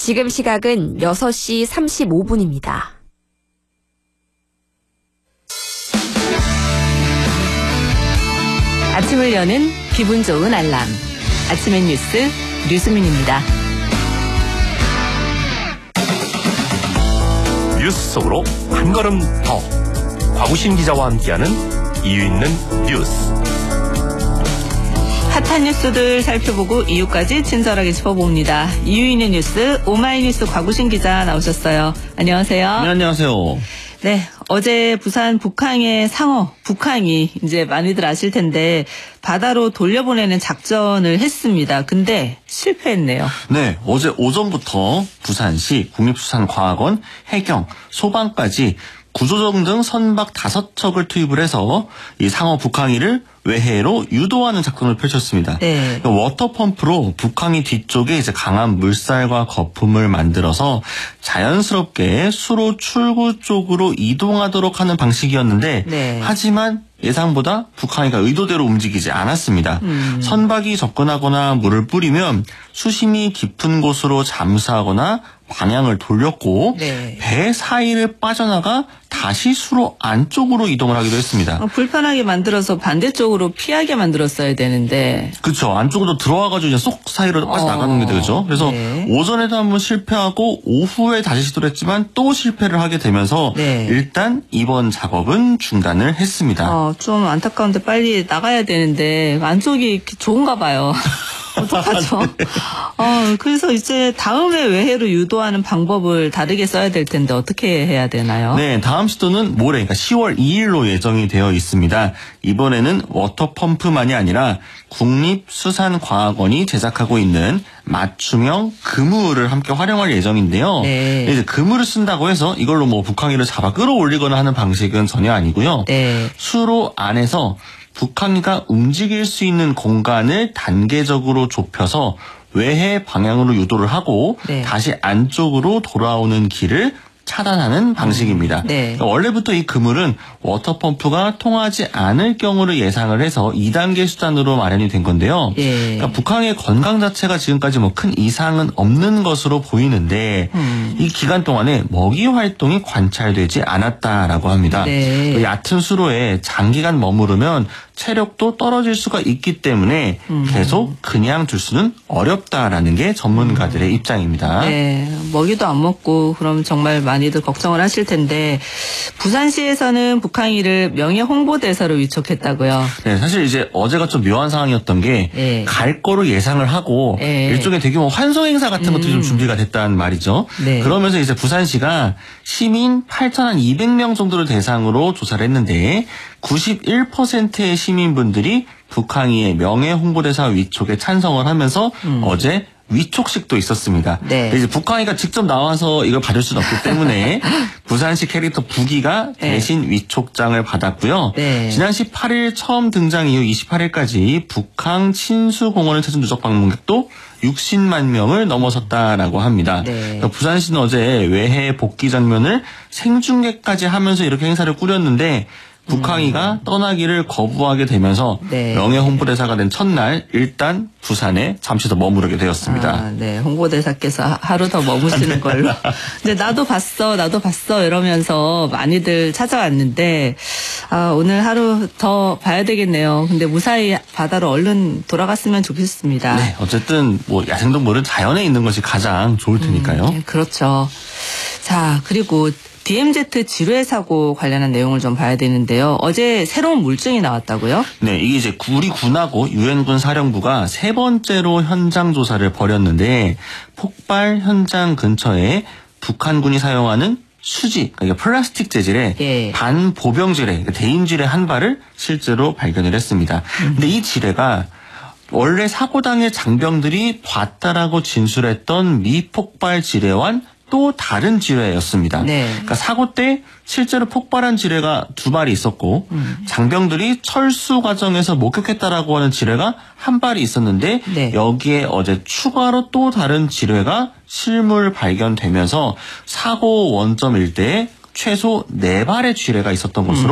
지금 시각은 6시 35분입니다. 아침을 여는 기분 좋은 알람. 아침의 뉴스 류수민입니다. 뉴스 속으로 한 걸음 더. 곽우신 기자와 함께하는 이유 있는 뉴스. 핫한 뉴스들 살펴보고 이유까지 친절하게 짚어봅니다. 이유 있는 뉴스 오마이뉴스 곽우신 기자 나오셨어요. 안녕하세요. 네, 안녕하세요. 네, 어제 부산 북항의 상어 북항이 이제 많이들 아실 텐데 바다로 돌려보내는 작전을 했습니다. 근데 실패했네요. 네, 어제 오전부터 부산시 국립수산과학원, 해경, 소방까지 구조정 등 선박 5척을 투입을 해서 이 상어 북항이를 외해로 유도하는 작전을 펼쳤습니다. 네. 워터펌프로 북항이 뒤쪽에 이제 강한 물살과 거품을 만들어서 자연스럽게 수로 출구 쪽으로 이동하도록 하는 방식이었는데 네. 하지만 예상보다 북항이가 의도대로 움직이지 않았습니다. 선박이 접근하거나 물을 뿌리면 수심이 깊은 곳으로 잠수하거나 방향을 돌렸고 네. 배 사이를 빠져나가 다시 수로 안쪽으로 이동을 하기도 했습니다. 불편하게 만들어서 반대쪽으로 피하게 만들었어야 되는데. 그렇죠. 안쪽으로 들어와가지고 이제 쏙 사이로 빠져나가는 게 되죠. 그래서 네. 오전에도 한번 실패하고 오후에 다시 시도를 했지만 또 실패를 하게 되면서 네. 일단 이번 작업은 중단을 했습니다. 좀 안타까운데 빨리 나가야 되는데 안쪽이 좋은가 봐요. 어떡하죠? 그래서 이제 다음에 외해로 유도하는 방법을 다르게 써야 될 텐데 어떻게 해야 되나요? 네, 다음 시도는 모레, 그러니까 10월 2일로 예정이 되어 있습니다. 이번에는 워터펌프만이 아니라 국립수산과학원이 제작하고 있는 맞춤형 그물을 함께 활용할 예정인데요. 네. 이제 그물을 쓴다고 해서 이걸로 뭐 북항이를 잡아 끌어올리거나 하는 방식은 전혀 아니고요. 네. 수로 안에서 북항이가 움직일 수 있는 공간을 단계적으로 좁혀서 외해 방향으로 유도를 하고 네. 다시 안쪽으로 돌아오는 길을 차단하는 방식입니다. 네. 그러니까 원래부터 이 그물은 워터펌프가 통하지 않을 경우를 예상을 해서 2단계 수단으로 마련이 된 건데요. 예. 그러니까 북항의 건강 자체가 지금까지 뭐 큰 이상은 없는 것으로 보이는데 이 기간 동안에 먹이 활동이 관찰되지 않았다라고 합니다. 네. 얕은 수로에 장기간 머무르면 체력도 떨어질 수가 있기 때문에 계속 그냥 둘 수는 어렵다라는 게 전문가들의 입장입니다. 네, 먹이도 안 먹고 그럼 정말 많이들 걱정을 하실 텐데 부산시에서는 북항이를 명예 홍보대사로 위촉했다고요. 네, 사실 이제 어제가 좀 묘한 상황이었던 게 갈 거로 예상을 하고 일종의 대규모 환송 행사 같은 것들이 좀 준비가 됐다는 말이죠. 네. 그러면서 이제 부산시가 시민 8,200명 정도를 대상으로 조사를 했는데 91%의 시민분들이 북항이의 명예 홍보대사 위촉에 찬성을 하면서 어제 위촉식도 있었습니다. 네. 이제 북항이가 직접 나와서 이걸 받을 수는 없기 때문에 부산시 캐릭터 부기가 대신 위촉장을 받았고요. 네. 지난 18일 처음 등장 이후 28일까지 북항 친수공원을 찾은 누적 방문객도 60만 명을 넘어섰다라고 합니다. 네. 그러니까 부산시는 어제 외해 복귀 장면을 생중계까지 하면서 이렇게 행사를 꾸렸는데 북항이가 떠나기를 거부하게 되면서 네. 명예 홍보대사가 된 첫날 일단 부산에 잠시 더 머무르게 되었습니다. 네, 홍보대사께서 하루 더 머무시는 걸로. 이제 나도 봤어 이러면서 많이들 찾아왔는데 오늘 하루 더 봐야 되겠네요. 근데 무사히 바다로 얼른 돌아갔으면 좋겠습니다. 네, 어쨌든 뭐 야생동물은 자연에 있는 것이 가장 좋을 테니까요. 그렇죠. 자, 그리고 DMZ 지뢰 사고 관련한 내용을 좀 봐야 되는데요. 어제 새로운 물증이 나왔다고요? 네, 이게 이제 우리 군하고 유엔군 사령부가 세 번째로 현장 조사를 벌였는데 폭발 현장 근처에 북한군이 사용하는 수지, 그러니까 플라스틱 재질의 반보병 지뢰, 그러니까 대인 지뢰 한 발을 실제로 발견을 했습니다. 근데 이 지뢰가 원래 사고 당일 장병들이 봤다라고 진술했던 미폭발 지뢰와는 또 다른 지뢰였습니다. 네. 그러니까 사고 때 실제로 폭발한 지뢰가 2발이 있었고 장병들이 철수 과정에서 목격했다라고 하는 지뢰가 1발이 있었는데 네. 여기에 어제 추가로 또 다른 지뢰가 실물 발견되면서 사고 원점 일대에 최소 4발의 지뢰가 있었던 것으로